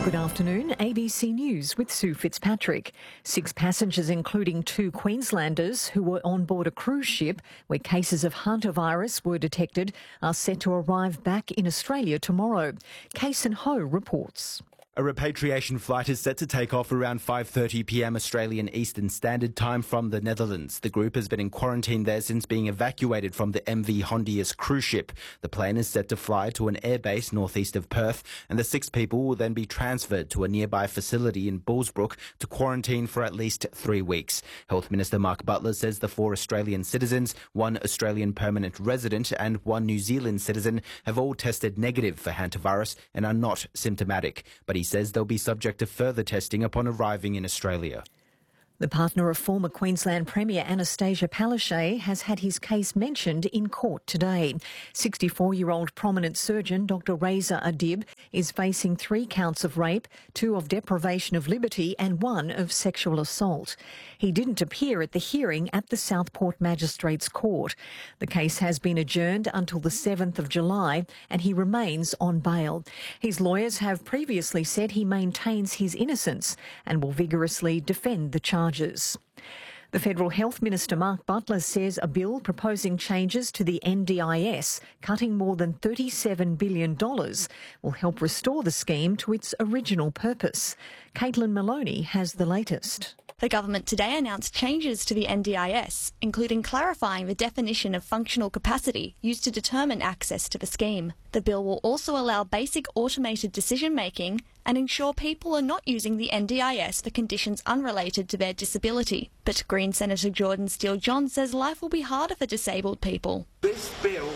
Good afternoon, ABC News with Sue Fitzpatrick. 6 passengers, including 2 Queenslanders who were on board a cruise ship where cases of hantavirus were detected, are set to arrive back in Australia tomorrow. Kason Ho reports. A repatriation flight is set to take off around 5:30 p.m. Australian Eastern Standard Time from the Netherlands. The group has been in quarantine there since being evacuated from the MV Hondius cruise ship. The plane is set to fly to an airbase northeast of Perth, and the 6 people will then be transferred to a nearby facility in Bullsbrook to quarantine for at least 3 weeks. Health Minister Mark Butler says the 4 Australian citizens, 1 Australian permanent resident and 1 New Zealand citizen have all tested negative for hantavirus and are not symptomatic. But he says they'll be subject to further testing upon arriving in Australia. The partner of former Queensland Premier Anastasia Palaszczuk has had his case mentioned in court today. 64-year-old prominent surgeon Dr Reza Adib is facing 3 counts of rape, 2 of deprivation of liberty and 1 of sexual assault. He didn't appear at the hearing at the Southport Magistrates Court. The case has been adjourned until the 7th of July and he remains on bail. His lawyers have previously said he maintains his innocence and will vigorously defend the charges. The Federal Health Minister Mark Butler says a bill proposing changes to the NDIS, cutting more than $37 billion, will help restore the scheme to its original purpose. Caitlin Maloney has the latest. The government today announced changes to the NDIS, including clarifying the definition of functional capacity used to determine access to the scheme. The bill will also allow basic automated decision-making and ensure people are not using the NDIS for conditions unrelated to their disability. But Green Senator Jordan Steele-John says life will be harder for disabled people. This bill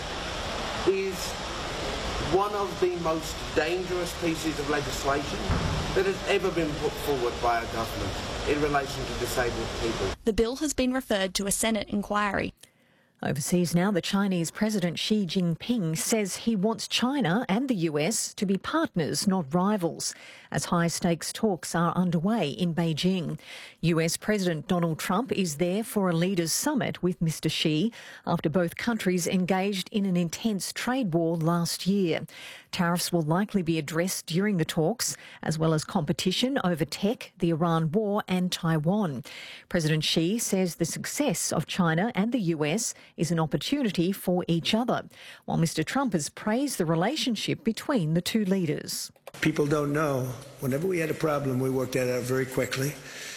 is one of the most dangerous pieces of legislation that has ever been put forward by a government in relation to disabled people. The bill has been referred to a Senate inquiry. Overseas now, the Chinese President Xi Jinping says he wants China and the US to be partners, not rivals, as high-stakes talks are underway in Beijing. US President Donald Trump is there for a leaders' summit with Mr Xi after both countries engaged in an intense trade war last year. Tariffs will likely be addressed during the talks, as well as competition over tech, the Iran war and Taiwan. President Xi says the success of China and the US is an opportunity for each other, while Mr Trump has praised the relationship between the 2 leaders. People don't know. Whenever we had a problem, we worked that out very quickly.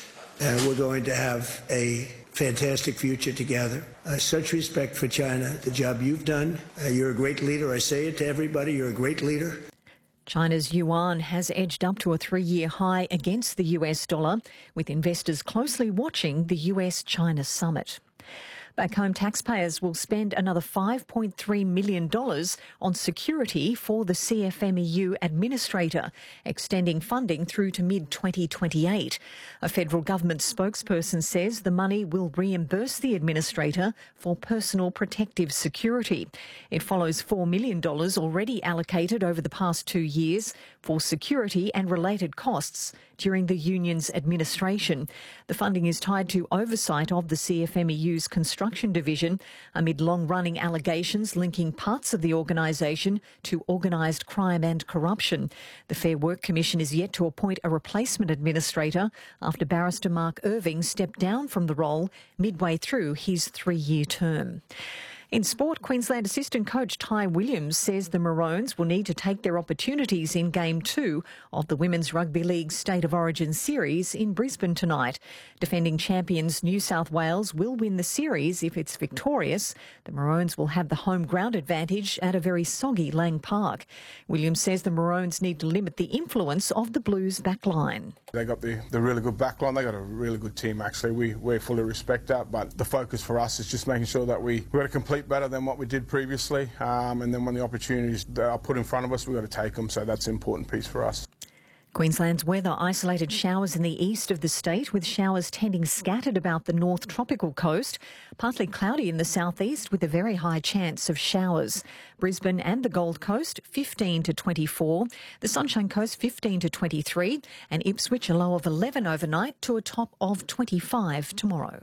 And we're going to have a fantastic future together. Such respect for China, the job you've done. You're a great leader. I say it to everybody, you're a great leader. China's yuan has edged up to a 3-year high against the US dollar, with investors closely watching the US-China summit. Back home, taxpayers will spend another $5.3 million on security for the CFMEU administrator, extending funding through to mid-2028. A federal government spokesperson says the money will reimburse the administrator for personal protective security. It follows $4 million already allocated over the past 2 years for security and related costs during the union's administration. The funding is tied to oversight of the CFMEU's construction division amid long-running allegations linking parts of the organisation to organised crime and corruption. The Fair Work Commission is yet to appoint a replacement administrator after barrister Mark Irving stepped down from the role midway through his 3-year term. In sport, Queensland assistant coach Ty Williams says the Maroons will need to take their opportunities in Game 2 of the Women's Rugby League State of Origin series in Brisbane tonight. Defending champions New South Wales will win the series if it's victorious. The Maroons will have the home ground advantage at a very soggy Lang Park. Williams says the Maroons need to limit the influence of the Blues backline. They got the really good backline. They got a really good team, actually. We fully respect that, but the focus for us is just making sure that we got to complete better than what we did previously, and then when the opportunities are put in front of us, we've got to take them, so that's an important piece for us. Queensland's weather: isolated showers in the east of the state, with showers tending scattered about the north tropical coast. Partly cloudy in the southeast with a very high chance of showers. Brisbane and the Gold Coast 15 to 24. The Sunshine Coast 15 to 23. And Ipswich a low of 11 overnight to a top of 25 tomorrow.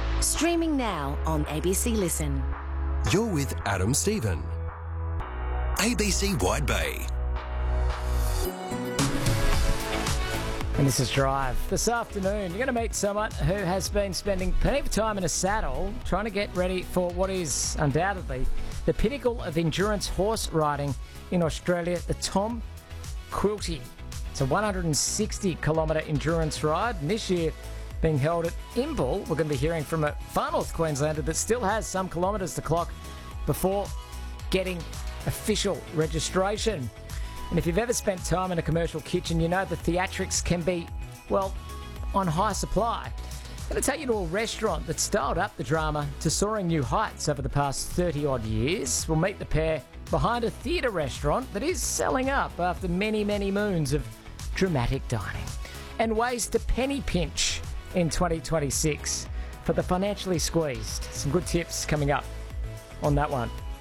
Streaming now on ABC Listen. You're with Adam Stephen. ABC Wide Bay. And this is Drive. This afternoon, you're going to meet someone who has been spending plenty of time in a saddle trying to get ready for what is undoubtedly the pinnacle of endurance horse riding in Australia, the Tom Quilty. It's a 160-kilometre endurance ride, and this year being held at Imbil. We're going to be hearing from a far north Queenslander that still has some kilometres to clock before getting official registration. And if you've ever spent time in a commercial kitchen, you know the theatrics can be, well, on high supply. I'm going to take you to a restaurant that styled up the drama to soaring new heights over the past 30-odd years. We'll meet the pair behind a theatre restaurant that is selling up after many, many moons of dramatic dining. And ways to penny pinch in 2026 for the financially squeezed. Some good tips coming up on that one.